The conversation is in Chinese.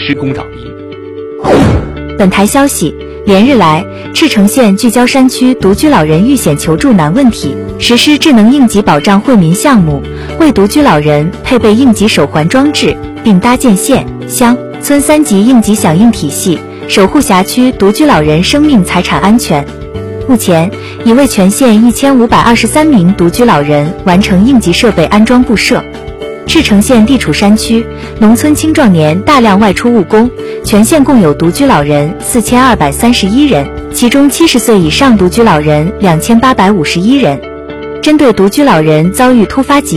施工扰民。 本台消息，连日来，赤城县聚焦山区独居老人遇险求助难问题，实施智能应急保障惠民项目，为独居老人配备应急手环装置，并搭建县、乡、村3级应急响应体系，守护辖区独居老人生命财产安全。目前，已为全县1523名独居老人完成应急设备安装布设。赤城县地处山区，农村青壮年大量外出务工，全县共有独居老人4231人，其中70岁以上独居老人2851人。针对独居老人遭遇突发疾